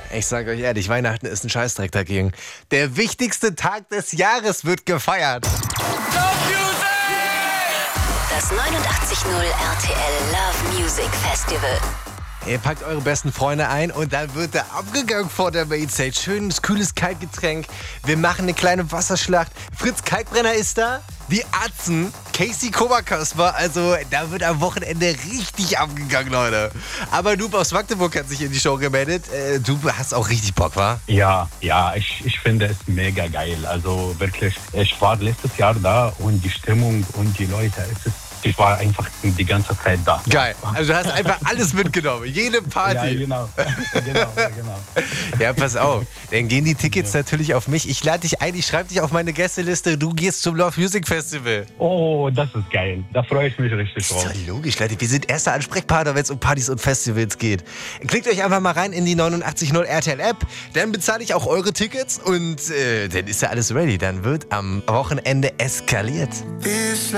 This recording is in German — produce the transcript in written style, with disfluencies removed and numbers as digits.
Ich sage euch ehrlich, Weihnachten ist ein Scheißdreck dagegen. Der wichtigste Tag des Jahres wird gefeiert. Das 89.0 RTL Love Music Festival. Ihr packt eure besten Freunde ein und dann wird da abgegangen vor der Mainstage. Schönes, kühles Kaltgetränk. Wir machen eine kleine Wasserschlacht. Fritz Kalkbrenner ist da. Die Atzen. Casey Koberkasper. Also, da wird am Wochenende richtig abgegangen, Leute. Aber Noob aus Magdeburg hat sich in die Show gemeldet. Du hast auch richtig Bock, wa? Ja, ich finde es mega geil. Also wirklich, ich war letztes Jahr da und die Stimmung und die Leute, ich war einfach die ganze Zeit da. Geil. Also du hast einfach alles mitgenommen. Jede Party. Ja, genau. Ja, pass auf. Dann gehen die Tickets natürlich auf mich. Ich lade dich ein, ich schreibe dich auf meine Gästeliste. Du gehst zum Love Music Festival. Oh, das ist geil. Da freue ich mich richtig Das drauf. ist doch logisch, Leute. Wir sind erster Ansprechpartner, wenn es um Partys und Festivals geht. Klickt euch einfach mal rein in die 89.0 RTL App. Dann bezahle ich auch eure Tickets und dann ist ja alles ready. Dann wird am Wochenende eskaliert.